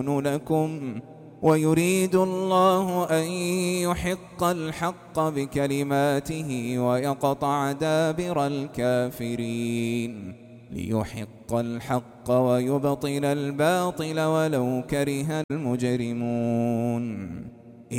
لكم ويريد الله أن يحق الحق بكلماته ويقطع دابر الكافرين ليحق الحق ويبطل الباطل ولو كره المجرمون